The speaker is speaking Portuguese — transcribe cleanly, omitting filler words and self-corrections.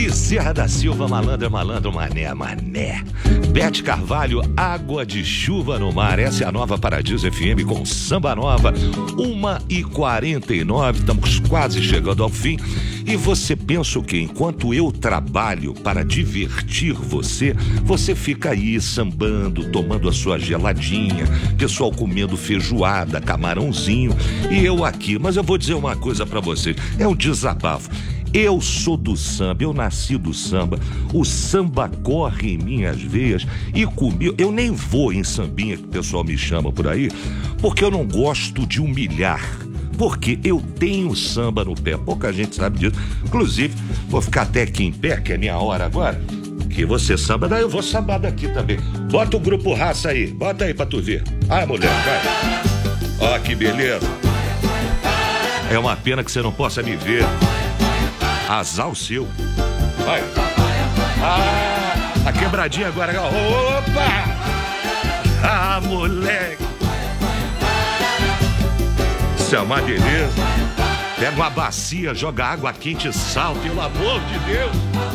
Bezerra da Silva, malandro, malandro, mané, mané. Bete Carvalho, Água de Chuva no Mar. Essa é a nova Paradiso FM com Samba Nova. 1h49, estamos quase chegando ao fim. E você pensa o quê? Enquanto eu trabalho para divertir você, você fica aí sambando, tomando a sua geladinha, pessoal comendo feijoada, camarãozinho, e eu aqui. Mas eu vou dizer uma coisa pra vocês, é um desabafo. Eu sou do samba, eu nasci do samba, o samba corre em minhas veias e comigo, eu nem vou em sambinha que o pessoal me chama por aí, porque eu não gosto de humilhar. Porque eu tenho samba no pé, pouca gente sabe disso. Inclusive, vou ficar até aqui em pé, que é minha hora agora. Que você samba, daí eu vou sambar daqui também. Bota o grupo Raça aí, bota aí pra tu ver. Ah, mulher, vai. Ó, que beleza. É uma pena que você não possa me ver. Azar o seu. Vai. Ah, a quebradinha agora. Opa! Ah, moleque. Isso é uma beleza. Pega uma bacia, joga água quente e sal, pelo amor de Deus.